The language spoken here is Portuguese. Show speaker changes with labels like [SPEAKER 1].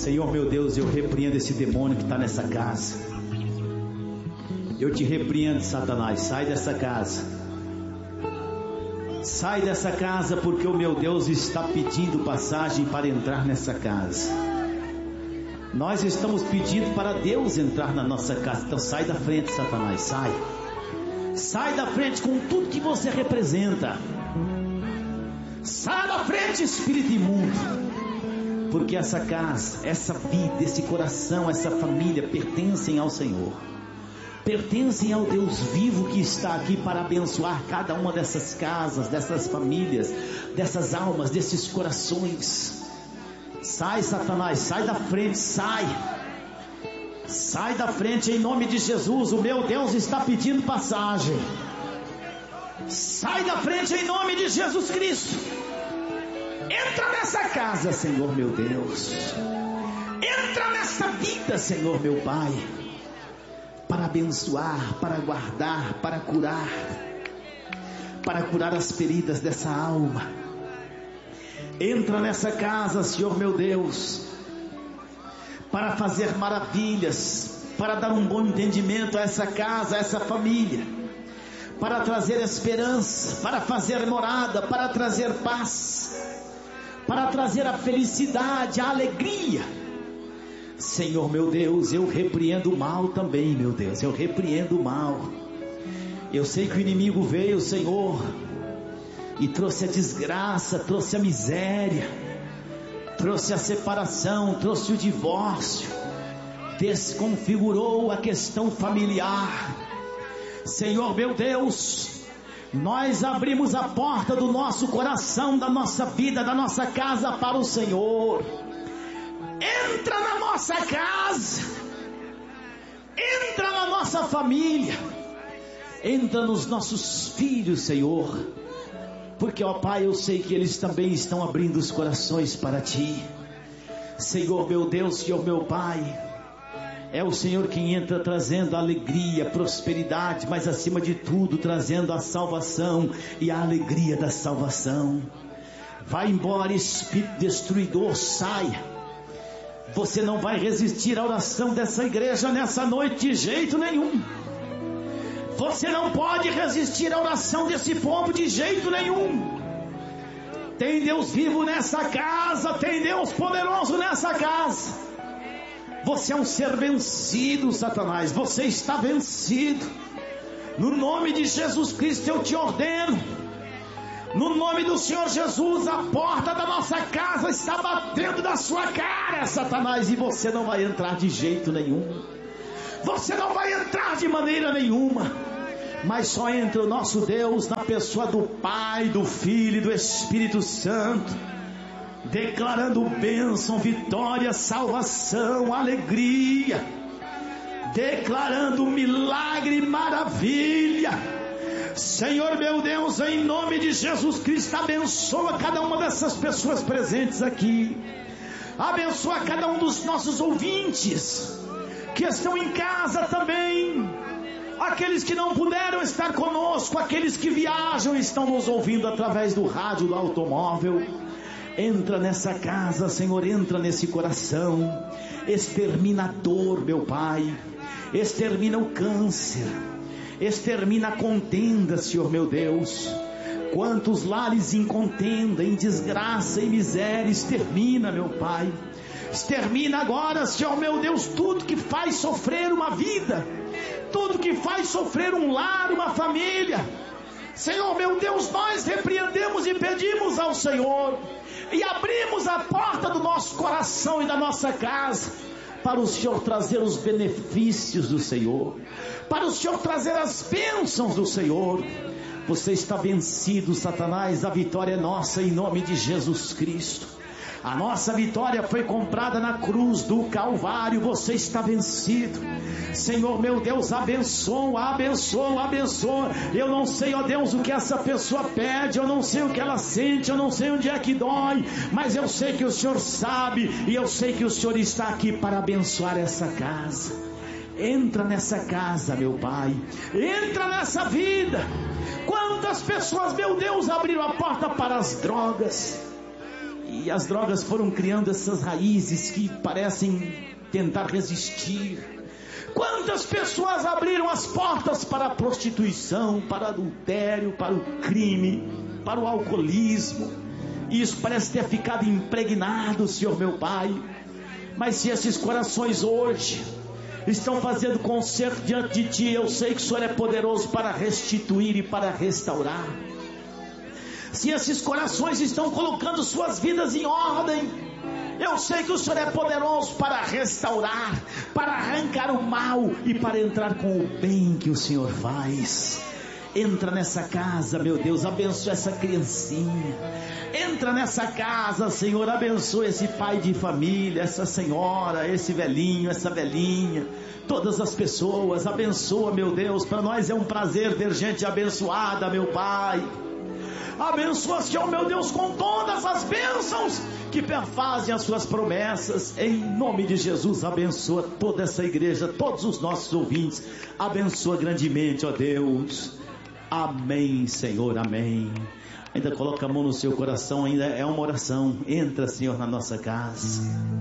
[SPEAKER 1] Senhor meu Deus, eu repreendo esse demônio que está nessa casa. Eu te repreendo, Satanás, sai dessa casa. Sai dessa casa, porque o meu Deus está pedindo passagem para entrar nessa casa. Nós estamos pedindo para Deus entrar na nossa casa. Então sai da frente, Satanás, sai. Sai da frente com tudo que você representa. Sai da frente, espírito imundo. Porque essa casa, essa vida, esse coração, essa família pertencem ao Senhor. Pertencem ao Deus vivo que está aqui para abençoar cada uma dessas casas, dessas famílias, dessas almas, desses corações. Sai, Satanás, sai da frente, sai. Sai da frente em nome de Jesus. O meu Deus está pedindo passagem. Sai da frente em nome de Jesus Cristo. Entra nessa casa, Senhor meu Deus. Entra nessa vida, Senhor meu Pai, para abençoar, para guardar, para curar as feridas dessa alma. Entra nessa casa, Senhor meu Deus, para fazer maravilhas, para dar um bom entendimento a essa casa, a essa família, para trazer esperança, para fazer morada, para trazer paz, para trazer a felicidade, a alegria. Senhor meu Deus, eu repreendo o mal também, meu Deus, eu repreendo o mal. Eu sei que o inimigo veio, Senhor, e trouxe a desgraça, trouxe a miséria, trouxe a separação, trouxe o divórcio, desconfigurou a questão familiar. Senhor meu Deus, nós abrimos a porta do nosso coração, da nossa vida, da nossa casa para o Senhor. Entra na nossa casa, entra na nossa família, entra nos nossos filhos, Senhor, porque, ó Pai, eu sei que eles também estão abrindo os corações para Ti. Senhor meu Deus, Senhor meu Pai, é o Senhor quem entra trazendo alegria, prosperidade, mas acima de tudo trazendo a salvação e a alegria da salvação. Vai embora, espírito destruidor, saia. Você não vai resistir à oração dessa igreja nessa noite de jeito nenhum. Você não pode resistir à oração desse povo de jeito nenhum. Tem Deus vivo nessa casa, tem Deus poderoso nessa casa. Você é um ser vencido, Satanás, você está vencido. No nome de Jesus Cristo eu te ordeno, no nome do Senhor Jesus, a porta da nossa casa está batendo na sua cara, Satanás, e você não vai entrar de jeito nenhum. Você não vai entrar de maneira nenhuma, mas só entra o nosso Deus na pessoa do Pai, do Filho e do Espírito Santo, declarando bênção, vitória, salvação, alegria, declarando milagre, maravilha. Senhor meu Deus, em nome de Jesus Cristo, abençoa cada uma dessas pessoas presentes aqui, abençoa cada um dos nossos ouvintes que estão em casa também, aqueles que não puderam estar conosco, aqueles que viajam e estão nos ouvindo através do rádio, do automóvel. Entra nessa casa, Senhor, entra nesse coração, extermina a dor, meu Pai, extermina o câncer, extermina a contenda, Senhor meu Deus. Quantos lares em contenda, em desgraça e miséria, extermina, meu Pai. Extermina agora, Senhor meu Deus, tudo que faz sofrer uma vida, tudo que faz sofrer um lar, uma família. Senhor meu Deus, nós repreendemos e pedimos ao Senhor, e abrimos a porta do nosso coração e da nossa casa, para o Senhor trazer os benefícios do Senhor, para o Senhor trazer as bênçãos do Senhor. Você está vencido, Satanás, a vitória é nossa em nome de Jesus Cristo. A nossa vitória foi comprada na cruz do Calvário. Você está vencido. Senhor meu Deus, abençoa, abençoa, abençoa. Eu não sei, ó Deus, o que essa pessoa pede, eu não sei o que ela sente, eu não sei onde é que dói, mas eu sei que o Senhor sabe, e eu sei que o Senhor está aqui para abençoar essa casa. Entra nessa casa, meu Pai, entra nessa vida. Quantas pessoas, meu Deus, abriram a porta para as drogas, e as drogas foram criando essas raízes que parecem tentar resistir. Quantas pessoas abriram as portas para a prostituição, para o adultério, para o crime, para o alcoolismo, e isso parece ter ficado impregnado, Senhor meu Pai. Mas se esses corações hoje estão fazendo conserto diante de Ti, eu sei que o Senhor é poderoso para restituir e para restaurar. Se esses corações estão colocando suas vidas em ordem, eu sei que o Senhor é poderoso para restaurar, para arrancar o mal e para entrar com o bem que o Senhor faz. Entra nessa casa, meu Deus, abençoa essa criancinha. Entra nessa casa, Senhor, abençoa esse pai de família, essa senhora, esse velhinho, essa velhinha, todas as pessoas, abençoa, meu Deus. Para nós é um prazer ver gente abençoada, meu Pai. Abençoa, Senhor, meu Deus, com todas as bênçãos que perfazem as suas promessas. Em nome de Jesus, abençoa toda essa igreja, todos os nossos ouvintes. Abençoa grandemente, ó Deus. Amém, Senhor, amém. Ainda coloca a mão no seu coração, ainda é uma oração. Entra, Senhor, na nossa casa.